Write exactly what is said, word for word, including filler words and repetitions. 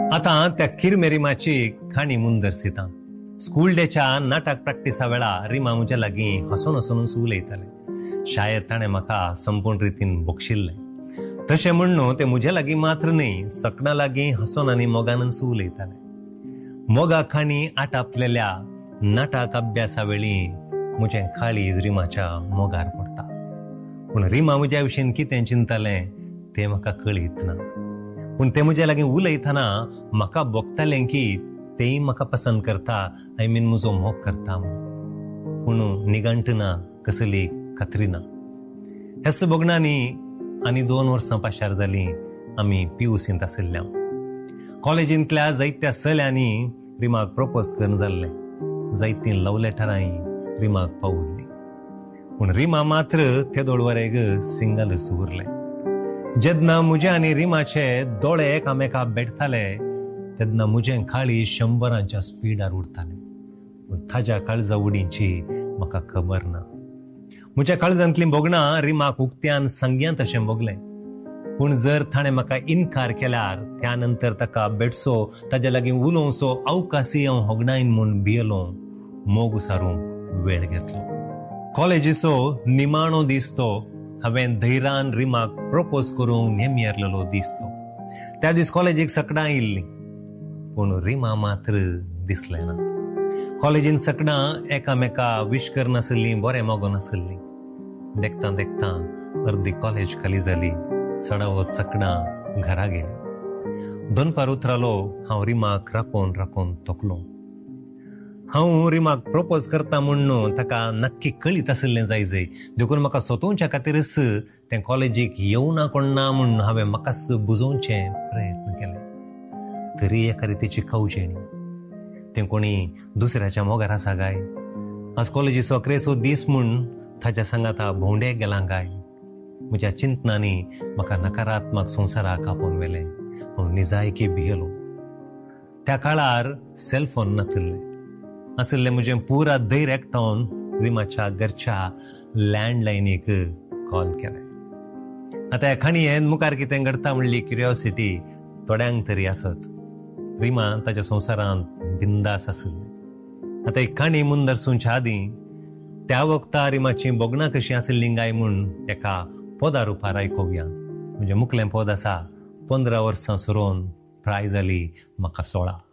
आता त्या किरमेरिमाची खाणी मुंदरसिता स्कूल डेच्या नाटक प्रॅक्टिसा वेळा रिमा म्हज्या लागीं हसून हसून उलयताले. शाळेत ताणें म्हाका संपूर्ण रितीन बोक्षिल्लें. तशें म्हण न्हू ते म्हज्या लागीं मात्र न्ही, सकणा लागीं हसून आनी मोगानच उलयताले. मोगा खाणी आटापलेल्या नाटक अभ्यासा वेळी म्हजें काळीज रिमाच्या मोगार पडटा. पूण रिमा म्हज्या विशीं कितें चिंततालें तें म्हाका कळीत ना. पूण ते म्हज्या लागीं उलयतना म्हाका भोगतालें की तेय म्हाका पसंद करता, आय मीन म्हजो मोग करता म्हूण. पूण निगंट ना, कसली खात्री ना. हेच बोगणांनी आनी दोन वर्सां पाशार जालीं आमी पियुसींत आशिल्ल्या. कॉलेजींतल्या जायत्या चल्यांनी रिमाक प्रपोज करून जाल्लें. जायतीं लव लेटरांय रिमाक पावुल्लीं. पूण रिमा मात्र ते दोडवरेग सिंगलच उरलें. जेन्ना म्हजे आनी रिमाचे दोळे एकामेका भेटताले तेन्ना म्हजें काळी शंबरांच्या स्पिडार उरतालें. पूण ताज्या काळजा उडींची म्हाका खबर ना. म्हज्या काळजांतलीं बोगणां रिमाक उक्त्यान सांग्यांत अशें बोगलें. पूण जर ताणें म्हाका इन्कार केल्यार त्या नंतर ताका भेटसो, ताज्या लागीं उलोवचो अवकाशी हांव होगडायन म्हूण भियेलो. मोग उसारूंक वेळ घेतलो. कॉलेजीचो निमाणो दीस तो हांवें धैर्यान रिमाक प्रपोज करूंक नेमी येरलेलो दीस तो. त्या दीस कॉलेजीक सकडां आयिल्लीं, पूण रिमा मात्र दिसलें ना. कॉलेजीन सकडां एकामेका विश करनासलीं, बरें मोगोन आसलीं. देखता देखता अर्दी कॉलेज खाली जाली. चडावत सकडां घरा गेली. दोनपार उतरालो हांव रिमाक राखोन राखोन तोकलो. हांव रिमाक प्रपोज करता म्हूण न्हू ताका नक्की कळीत आशिल्लें जाय जय. देखून म्हाका सोदोवच्या खातीरच तें कॉलेजीक येवना कोण ना म्हूण हांवें म्हाकाच बुजोवचे प्रयत्न केले. तरी एका रितीची खावचेणी. तें कोणी दुसऱ्याच्या मोगार आसा गाय. आज कॉलेजीचो अकरेचो दीस म्हूण ताच्या सांगाता भोंवडेक गेलां गाय. म्हज्या चिंतनांनी म्हाका नकारात्मक संवसाराक आपोवन व्हेलें. हांव निजायकी भियेलो. त्या काळार सेलफोन नासले. आशिल्लें म्हजें पुरा धैर्य एकठांवन रिमाच्या घरच्या लँडलायनीक कॉल केलें. आतां ह्या खाणयेन मुखार कितें घडटा म्हणली क्युरियोसिटी थोड्यांक तरी आसत. रिमा ताच्या संवसारांत बिंदास आशिल्ली. आतां ही खाणी मुंदरसूंच्या आदीं त्या वक्ता रिमाची बोगणां कशीं आशिल्लीं गाय म्हूण एका पदा रुपार आयकोवया. म्हणजे मुखलें पद आसा, पंदरा वर्सां सरोन प्राय जाली म्हाका सोळा.